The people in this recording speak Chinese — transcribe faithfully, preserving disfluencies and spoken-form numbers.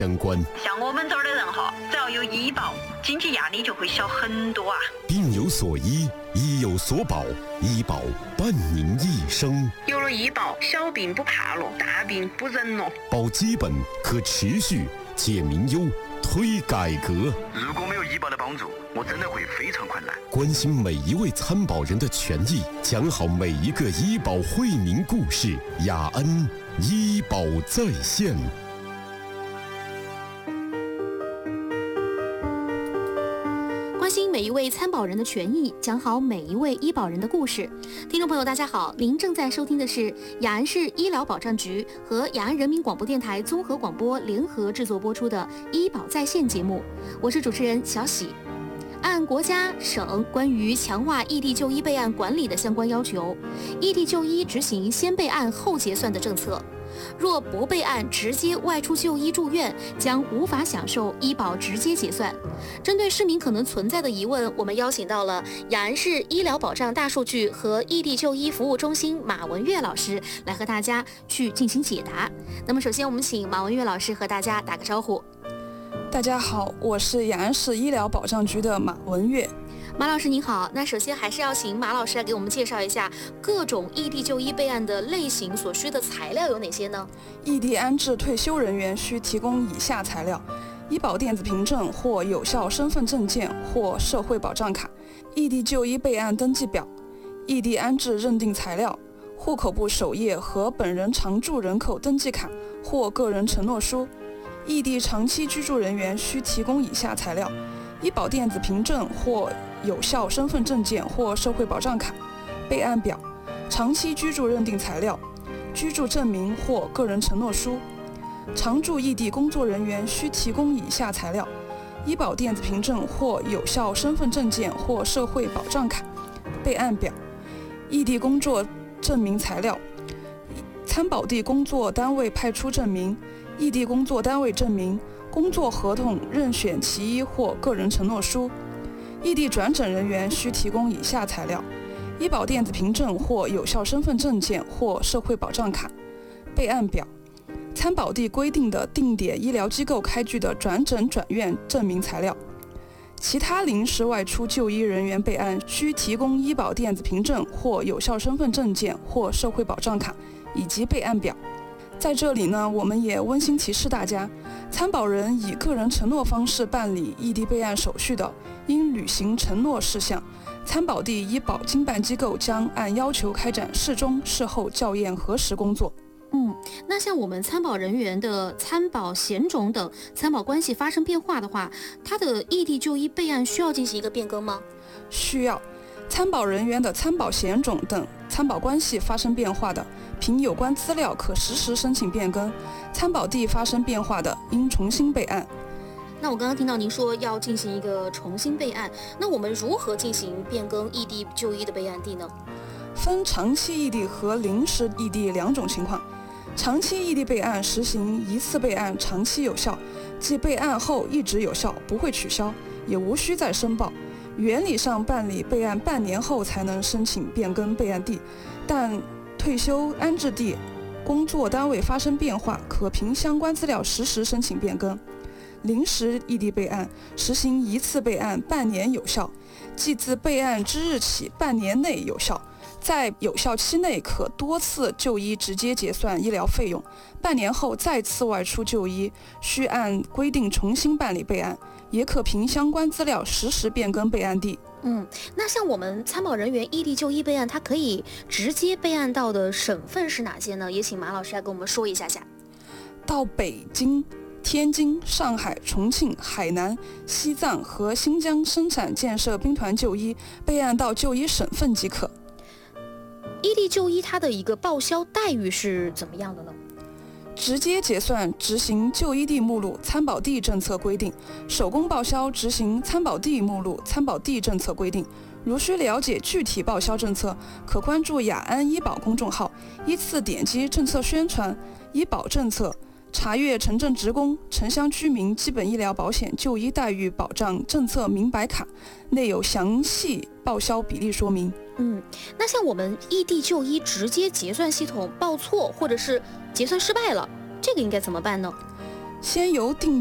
相关。 像我们这儿的人哈，只要有医保，经济压力就会小很多啊。 病有所医，医有所保，医保伴您一生。 有了医保，小病不怕了，大病不忍了。 保基本，可持续，解民忧，推改革。 如果没有医保的帮助，我真的会非常困难。 关心每一位参保人的权益，讲好每一个医保惠民故事。雅安医保在线。 关心每一位参保人的权益，讲好每一位医保人的故事。听众朋友大家好，您正在收听的是雅安市医疗保障局和雅安人民广播电台综合广播联合制作播出的医保在线节目，我是主持人小喜。按国家、省关于强化异地就医备案管理的相关要求，异地就医执行先备案后结算的政策。若不备案直接外出就医住院，将无法享受医保直接结算。针对市民可能存在的疑问，我们邀请到了雅安市医疗保障大数据和异地就医服务中心马文月老师来和大家去进行解答。那么首先我们请马文月老师和大家打个招呼。 大家好，我是雅安市医疗保障局的马文月。 马老师您好，那首先还是要请马老师来给我们介绍一下各种异地就医备案的类型所需的材料有哪些呢？ 异地安置退休人员需提供以下材料：医保电子凭证或有效身份证件或社会保障卡、异地就医备案登记表、异地安置认定材料、户口簿首页和本人常住人口登记卡或个人承诺书。异地长期居住人员需提供以下材料：医保电子凭证或有效身份证件或社会保障卡、备案表、长期居住认定材料、居住证明或个人承诺书。常驻异地工作人员需提供以下材料：医保电子凭证或有效身份证件或社会保障卡、备案表、异地工作证明材料、参保地工作单位派出证明、异地工作单位证明、工作合同任选其一或个人承诺书。异地转诊人员需提供以下材料：医保电子凭证或有效身份证件或社会保障卡、备案表、参保地规定的定点医疗机构开具的转诊转院证明材料。其他临时外出就医人员备案需提供医保电子凭证或有效身份证件或社会保障卡以及备案表。在这里呢，我们也温馨提示大家，参保人以个人承诺方式办理异地备案手续的，应履行承诺事项。参保地医保经办机构将按要求开展事中事后校验核实工作。 嗯，那像我们参保人员的参保险种等参保关系发生变化的话，他的异地就医备案需要进行一个变更吗？ 需要。参保人员的参保险种等参保关系发生变化的，凭有关资料可实时申请变更；参保地发生变化的，应重新备案。 那我刚刚听到您说要进行一个重新备案，那我们如何进行变更异地就医的备案地呢？ 分长期异地和临时异地两种情况。长期异地备案实行一次备案长期有效，即备案后一直有效，不会取消，也无需再申报。原理上办理备案半年后才能申请变更备案地，但退休安置地、工作单位发生变化，可凭相关资料实时申请变更。临时异地备案实行一次备案半年有效，即自备案之日起半年内有效，在有效期内可多次就医直接结算医疗费用，半年后再次外出就医需按规定重新办理备案，也可凭相关资料实时变更备案地。 嗯，那像我们参保人员异地就医备案，它可以直接备案到的省份是哪些呢？也请马老师来跟我们说一下下。 到北京、天津、上海、重庆、海南、西藏和新疆生产建设兵团就医，备案到就医省份即可。 异地就医它的一个报销待遇是怎么样的呢？ 直接结算执行就医地目录参保地政策规定，手工报销执行参保地目录参保地政策规定。如需了解具体报销政策，可关注雅安医保公众号，依次点击政策宣传、医保政策，查阅城镇职工、城乡居民基本医疗保险就医待遇保障政策明白卡，内有详细报销比例说明。 嗯，那像我们异地就医直接结算系统报错或者是结算失败了，这个应该怎么办呢？ 先由定